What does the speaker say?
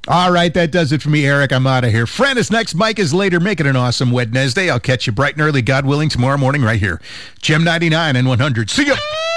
All right, that does it for me, Eric. I'm out of here. Fran is next. Mike is later. Make it an awesome Wednesday. I'll catch you bright and early, God willing, tomorrow morning right here. Gem 99 and 100. See ya.